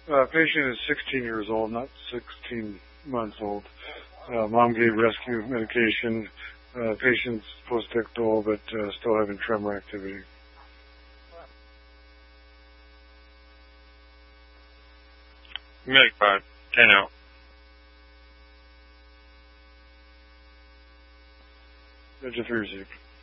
Patient is 16 years old, not 16 months old. Mom gave rescue medication. Patient's post-ictal, but still having tremor activity. Medic 5, 10 out. Edge 3 received.